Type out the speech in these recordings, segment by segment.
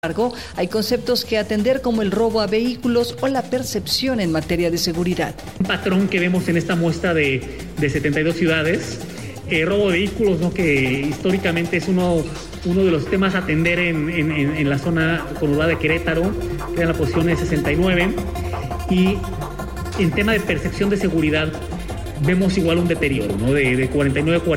embargo, hay conceptos que atender como el robo a vehículos o la percepción en materia de seguridad. Un patrón que vemos en esta muestra de 72 ciudades, robo de vehículos, ¿no?, que históricamente es uno de los temas a atender en la zona conurbada de Querétaro, que en la posición de 69, y en tema de percepción de seguridad vemos igual un deterioro, ¿no?, de 49 a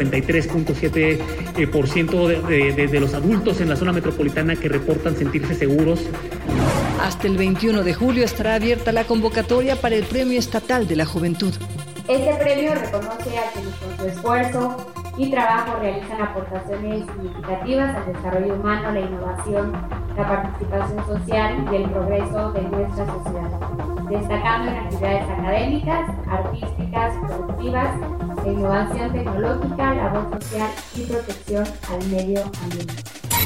43.7% de los adultos en la zona metropolitana que reportan sentirse seguros. Hasta el 21 de julio estará abierta la convocatoria para el Premio Estatal de la Juventud. Este premio reconoce a quienes con su esfuerzo y trabajo realizan aportaciones significativas al desarrollo humano, la innovación, la participación social y el progreso de nuestra sociedad, destacando en actividades académicas, artísticas, productivas, de innovación tecnológica, labor social y protección al medio ambiente.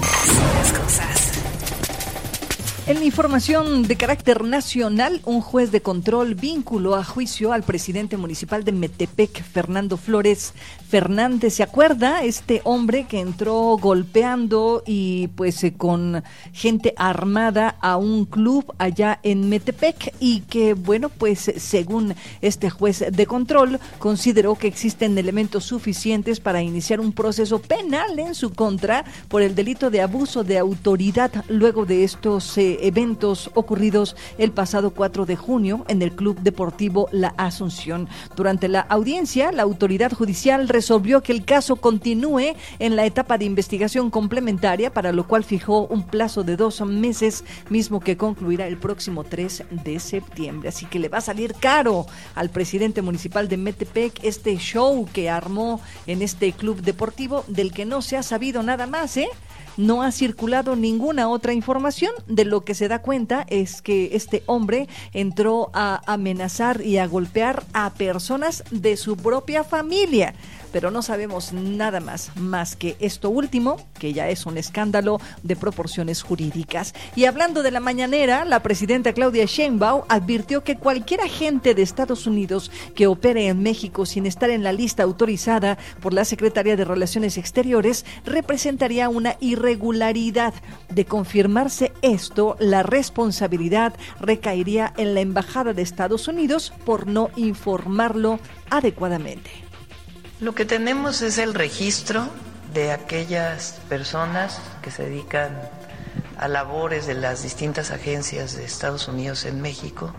En información de carácter nacional, un juez de control vinculó a juicio al presidente municipal de Metepec, Fernando Flores Fernández. ¿Se acuerda? Este hombre que entró golpeando y con gente armada a un club allá en Metepec y que, según este juez de control, consideró que existen elementos suficientes para iniciar un proceso penal en su contra por el delito de abuso de autoridad luego de estos eventos ocurridos el pasado 4 de junio en el Club Deportivo La Asunción. Durante la audiencia, la autoridad judicial resolvió que el caso continúe en la etapa de investigación complementaria, para lo cual fijó un plazo de 2 meses, mismo que concluirá el próximo 3 de septiembre. Así que le va a salir caro al presidente municipal de Metepec este show que armó en este club deportivo, del que no se ha sabido nada más, No ha circulado ninguna otra información. De lo que se da cuenta es que este hombre entró a amenazar y a golpear a personas de su propia familia. Pero no sabemos nada más que esto último, que ya es un escándalo de proporciones jurídicas. Y hablando de la mañanera, la presidenta Claudia Sheinbaum advirtió que cualquier agente de Estados Unidos que opere en México sin estar en la lista autorizada por la Secretaría de Relaciones Exteriores representaría una irregularidad. De confirmarse esto, la responsabilidad recaería en la Embajada de Estados Unidos por no informarlo adecuadamente. Lo que tenemos es el registro de aquellas personas que se dedican a labores de las distintas agencias de Estados Unidos en México,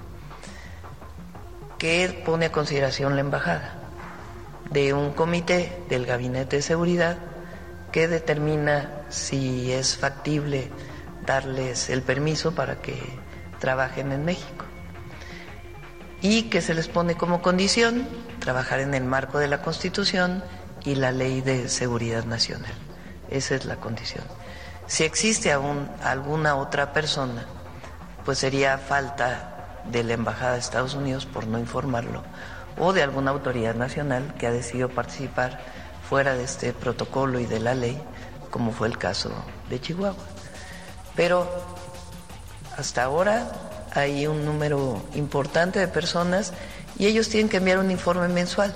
que pone a consideración la embajada, de un comité del Gabinete de Seguridad que determina si es factible darles el permiso para que trabajen en México, y que se les pone como condición trabajar en el marco de la Constitución y la Ley de Seguridad Nacional. Esa es la condición. Si existe alguna otra persona, pues sería falta de la Embajada de Estados Unidos por no informarlo, o de alguna autoridad nacional que ha decidido participar fuera de este protocolo y de la ley, como fue el caso de Chihuahua. Pero hasta ahora hay un número importante de personas y ellos tienen que enviar un informe mensual.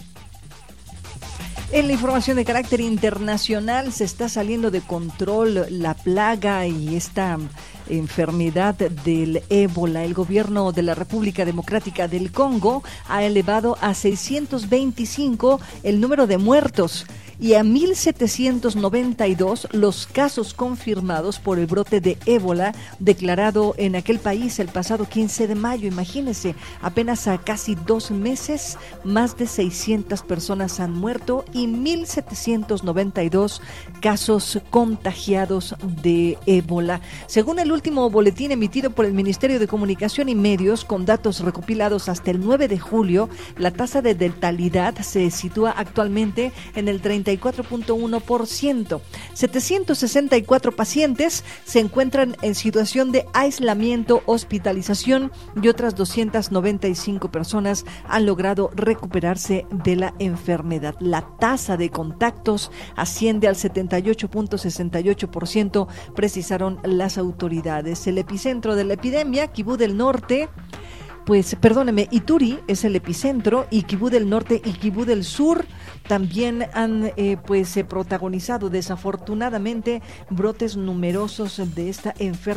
En la información de carácter internacional, se está saliendo de control la plaga y esta enfermedad del ébola. El gobierno de la República Democrática del Congo ha elevado a 625 el número de muertos y a 1,792 los casos confirmados por el brote de ébola declarado en aquel país el pasado 15 de mayo. Imagínense, apenas a casi 2 meses, más de 600 personas han muerto y 1,792 casos contagiados de ébola. Según el último boletín emitido por el Ministerio de Comunicación y Medios, con datos recopilados hasta el 9 de julio, la tasa de letalidad se sitúa actualmente en el 34.1%. 764 pacientes se encuentran en situación de aislamiento, hospitalización, y otras 295 personas han logrado recuperarse de la enfermedad. La tasa de contactos asciende al 78.68%, precisaron las autoridades. El epicentro de la epidemia, Kibú del Norte, Ituri es el epicentro, y Kibú del Norte y Kibú del Sur también han protagonizado desafortunadamente brotes numerosos de esta enfermedad.